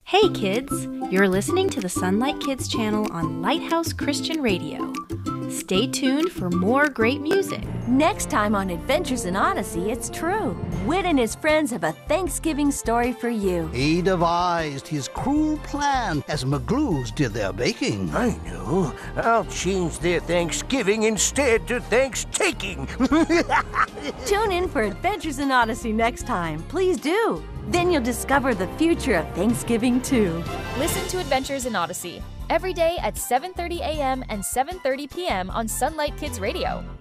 Hey kids, you're listening to the Sunlight Kids channel on Lighthouse Christian Radio. Stay tuned for more great music. Next time on Adventures in Odyssey, it's true. Whit and his friends have a Thanksgiving story for you. He devised his cruel plan as McGlues did their baking. I know. I'll change their Thanksgiving instead to Thanks-taking. Tune in for Adventures in Odyssey next time. Please do. Then you'll discover the future of Thanksgiving too. Listen to Adventures in Odyssey every day at 7:30 a.m. and 7:30 p.m. on Sunlight Kids Radio.